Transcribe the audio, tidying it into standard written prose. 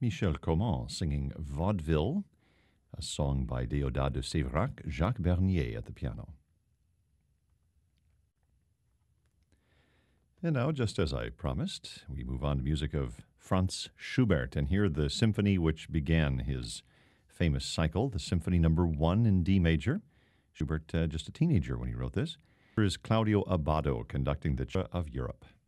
Michel Coman singing Vaudeville, a song by Déodat de Séverac, Jacques Bernier at the piano. And now, just as I promised, we move on to music of Franz Schubert, and here the symphony which began his famous cycle, the Symphony No. 1 in D major. Schubert, just a teenager when he wrote this. Here is Claudio Abbado conducting the Orchestra of Europe.